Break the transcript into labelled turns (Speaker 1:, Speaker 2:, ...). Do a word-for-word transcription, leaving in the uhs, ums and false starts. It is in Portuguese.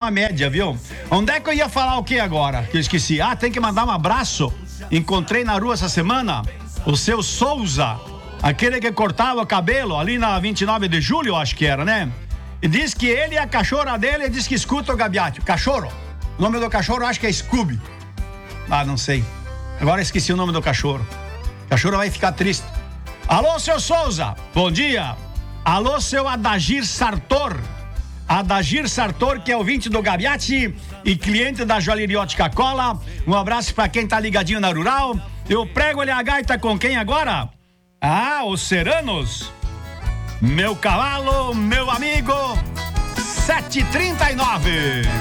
Speaker 1: uma média, viu? Onde é que eu ia falar o que agora? Que eu esqueci. Ah, tem que mandar um abraço. Encontrei na rua essa semana o seu Souza, aquele que cortava o cabelo ali na vinte e nove de julho, acho que era, né? E diz que ele e a cachorra dele diz que escuta o Gabiati. Cachorro. O nome do cachorro eu acho que é Scooby. Ah, não sei. Agora esqueci o nome do cachorro. O cachorro vai ficar triste. Alô, seu Souza. Bom dia. Alô, seu Adagir Sartor. Adagir Sartor, que é ouvinte do Gabiati e cliente da Joalheria Ótica Cola. Um abraço pra quem tá ligadinho na Rural. Eu prego ele a gaita com quem agora? Ah, os Seranos. Meu cavalo, meu amigo, sete e trinta e nove.